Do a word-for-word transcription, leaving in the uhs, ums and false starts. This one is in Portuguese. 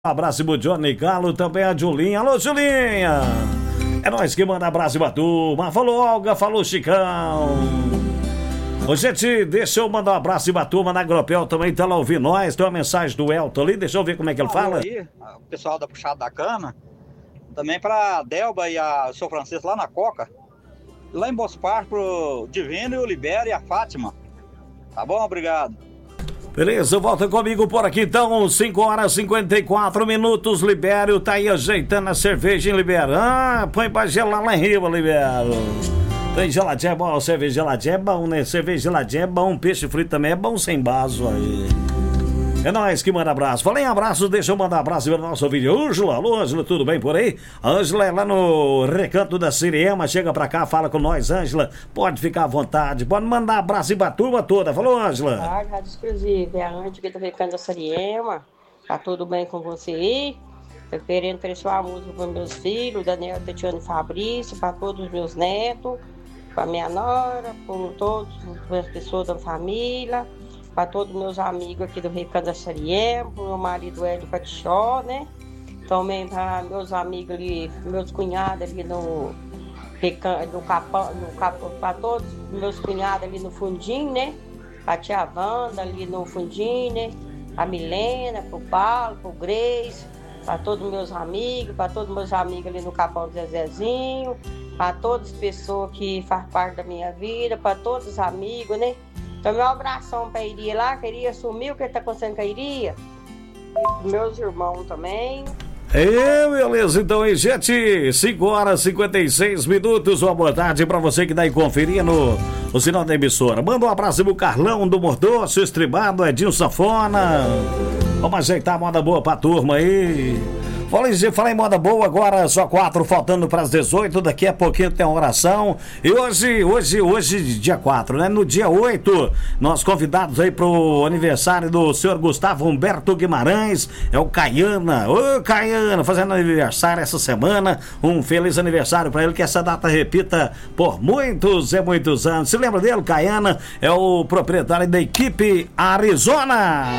Abraço pro Johnny Galo, também a Julinha. Alô, Julinha! É nós que manda abraço pra turma. Falou Olga, falou Chicão. Ô, gente, deixa eu mandar um abraço pra turma na Agropel também, tá lá ouvindo nós. Tem uma mensagem do Elton ali, deixa eu ver como é que ele fala. Aí, o pessoal da Puxada da Cana. Também pra Delba e a seu Francisco lá na Coca. Lá em Bospar pro Divino e o Libério e a Fátima. Tá bom? Obrigado. Beleza, volta comigo por aqui então, cinco horas e cinquenta e quatro minutos, Libério tá aí ajeitando a cerveja, hein, Libério? Ah, põe pra gelar lá em Rio, Libério. Tem geladinha é bom, cerveja geladinha é bom, né? Cerveja geladinha é bom, peixe frito também é bom sem baso aí. É nóis que manda abraço. Falei em abraço, deixa eu mandar abraço para o nosso vídeo. Ângela, alô, Ângela, tudo bem por aí? A Ângela é lá no Recanto da Siriema, chega pra cá, fala com nós, Ângela. Pode ficar à vontade, pode mandar abraço pra turma toda. Falou, Ângela. Ah, Rádio Exclusiva, é a Ângela do Recanto da Siriema. Tá tudo bem com você aí? Eu querendo prestar a música para meus filhos, Daniel, Tetiano e Fabrício, para todos os meus netos, para minha nora, por todas as pessoas da família. Para todos meus amigos aqui do Recanto da Siriema, para o meu marido Hélio Patichó, né? Também para meus amigos ali, meus cunhados ali no Recanto, no Capão, no Capão, para todos meus cunhados ali no Fundinho, né? Para a tia Wanda ali no Fundinho, né? A Milena, para o Paulo, para o Grace, para todos meus amigos, para todos meus amigos ali no Capão do Zezinho, para todas as pessoas que fazem parte da minha vida, para todos os amigos, né? Então, meu abração pra Iria lá, que Iria sumiu, o que tá acontecendo com a Iria? E meus irmãos também. É, beleza, então, hein, gente? cinco horas e cinquenta e seis minutos. Uma boa tarde pra você que tá aí conferindo o sinal da emissora. Manda um abraço pro Carlão do Mordócio, Estribado, Edinho Safona. Vamos ajeitar a moda boa pra turma aí. Falei, falei em moda boa, agora só quatro, faltando para as dezoito, daqui a pouquinho tem uma oração. E hoje, hoje, hoje, dia quatro, né? No dia oito, nós convidados aí pro aniversário do senhor Gustavo Humberto Guimarães, é o Caiana. Ô, Caiana, fazendo aniversário essa semana. Um feliz aniversário para ele, que essa data repita por muitos e muitos anos. Se lembra dele? Caiana é o proprietário da equipe Arizona.